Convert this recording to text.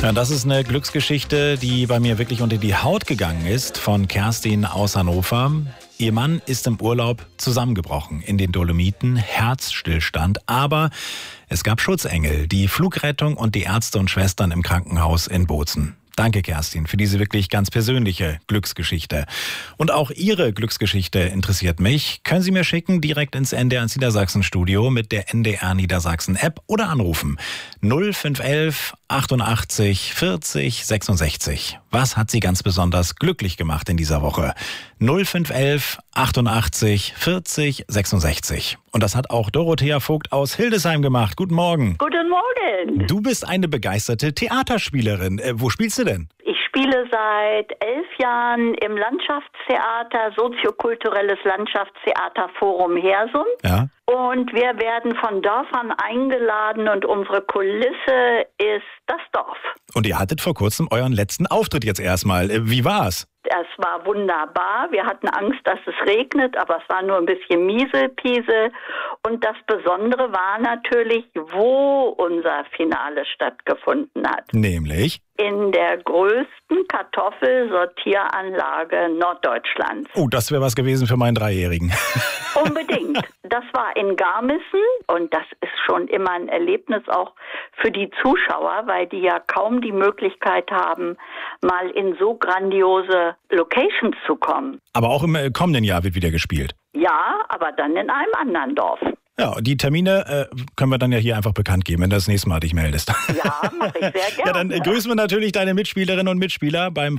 Ja, das ist eine Glücksgeschichte, die bei mir wirklich unter die Haut gegangen ist, von Kerstin aus Hannover. Ihr Mann ist im Urlaub zusammengebrochen in den Dolomiten, Herzstillstand, aber es gab Schutzengel, die Flugrettung und die Ärzte und Schwestern im Krankenhaus in Bozen. Danke, Kerstin, für diese wirklich ganz persönliche Glücksgeschichte. Und auch Ihre Glücksgeschichte interessiert mich. Können Sie mir schicken, direkt ins NDR Niedersachsen Studio mit der NDR Niedersachsen App oder anrufen. 0511 88 40 66. Was hat Sie ganz besonders glücklich gemacht in dieser Woche? 0511 88 40 66. Und das hat auch Dorothea Vogt aus Hildesheim gemacht. Guten Morgen. Guten Morgen. Du bist eine begeisterte Theaterspielerin. Wo spielst du denn? Ich spiele seit 11 Jahren im Landschaftstheater, soziokulturelles Landschaftstheater Forum Hersum. Ja. Und wir werden von Dörfern eingeladen und unsere Kulisse ist das Dorf. Und ihr hattet vor kurzem euren letzten Auftritt jetzt erstmal. Wie war's? Es war wunderbar. Wir hatten Angst, dass es regnet, aber es war nur ein bisschen Mieselpiese. Und das Besondere war natürlich, wo unser Finale stattgefunden hat. Nämlich? In der größten Kartoffelsortieranlage Norddeutschlands. Oh, das wäre was gewesen für meinen Dreijährigen. Unbedingt. Das war in Garmissen und das ist schon immer ein Erlebnis auch für die Zuschauer, weil die ja kaum die Möglichkeit haben, mal in so grandiose Locations zu kommen. Aber auch im kommenden Jahr wird wieder gespielt. Ja, aber dann in einem anderen Dorf. Ja, die Termine können wir dann ja hier einfach bekannt geben, wenn du das nächste Mal dich meldest. Ja, mache ich sehr gerne. Ja, dann grüßen wir natürlich deine Mitspielerinnen und Mitspieler beim